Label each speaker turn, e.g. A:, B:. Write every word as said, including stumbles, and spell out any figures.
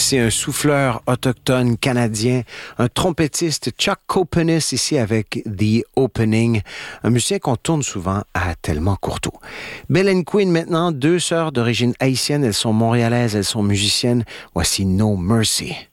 A: C'est un souffleur autochtone canadien, un trompettiste Chuck Copenis ici avec The Opening, un musicien qu'on tourne souvent à Tellement Courteau. Belle and Queen maintenant, deux sœurs d'origine haïtienne, elles sont montréalaises, elles sont musiciennes. Voici No Mercy.